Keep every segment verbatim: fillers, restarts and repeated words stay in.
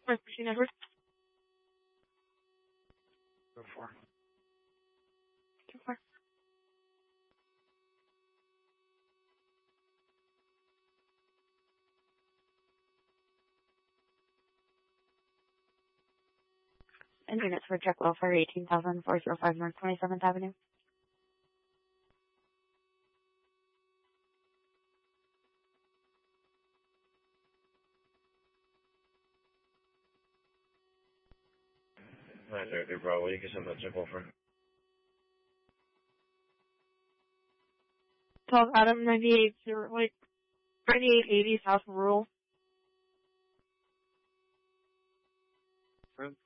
First Machine Edward. Go for. Two four. And units for check welfare eighteen thousand four zero five North twenty-seventh Avenue. Alright, there, there, bro. You can send that check over. twelve Adam ninety-eight zero, like, ninety-eight eighty South Rural. Friend?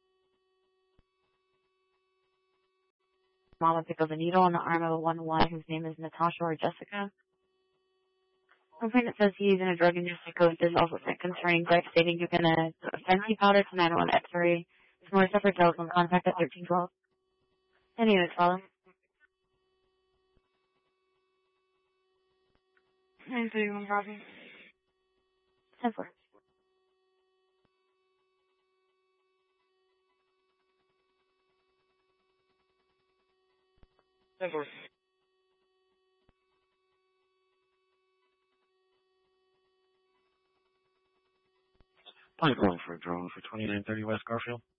Mama pick up a needle on the arm of a one Y whose name is Natasha or Jessica. Complaint says he's in a drug-induced code. There's also concerning Greg stating you're gonna fancy powder to nine one X-ray. Some more separate telephone contact at thirteen twelve. Any units follow? nine thirty-one Bravo. ten four. ten four. Probably going for a drone for twenty-nine thirty West Garfield.